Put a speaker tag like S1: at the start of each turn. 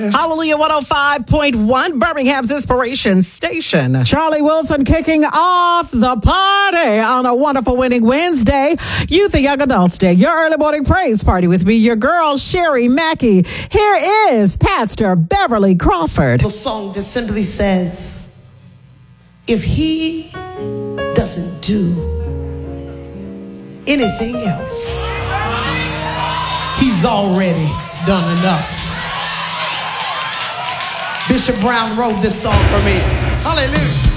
S1: Hallelujah 105.1, Birmingham's Inspiration Station.
S2: Charlie Wilson kicking off the party on a wonderful winning Wednesday, Youth and Young Adults Day. Your early morning praise party with me, your girl, Sherry Mackey. Here is Pastor Beverly Crawford.
S3: The song just simply says, if he doesn't do anything else, he's already done enough. Bishop Brown wrote this song for me. Hallelujah.